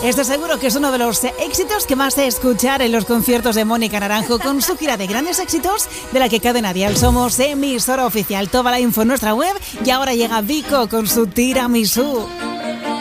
Esto seguro que es uno de los éxitos que más se escuchar en los conciertos de Mónica Naranjo con su gira de grandes éxitos de la que Cadena Dial somos emisora oficial. Toda la info en nuestra web y ahora llega Vico con su Tiramisú.